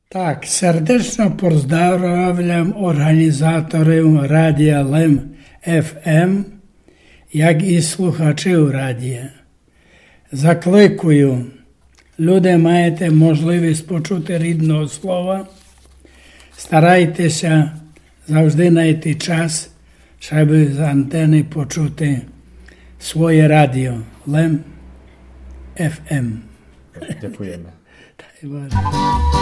Так, сердечно поздравляємо організаторів Радіо Лем ФМ, як і слухачів радіо. Закликую, люди маєте можливість почути рідного слова, старайтеся завжди знайти час, щоб з антени почути своє радіо Лем ФМ. Дякуємо.